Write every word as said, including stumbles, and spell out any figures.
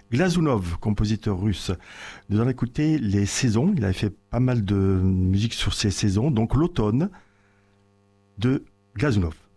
Glazunov, compositeur russe. Nous allons écouter les saisons. Il avait fait pas mal de musique sur ces saisons. Donc l'automne de Glazunov.